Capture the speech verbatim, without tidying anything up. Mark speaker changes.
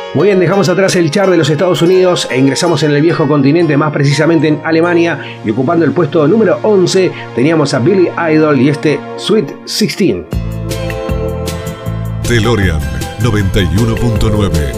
Speaker 1: Muy bien, dejamos atrás el chart de los Estados Unidos e ingresamos en el viejo continente, más precisamente en Alemania, y ocupando el puesto número once teníamos a Billy Idol y este Sweet dieciséis.
Speaker 2: DeLorean noventa y uno punto nueve.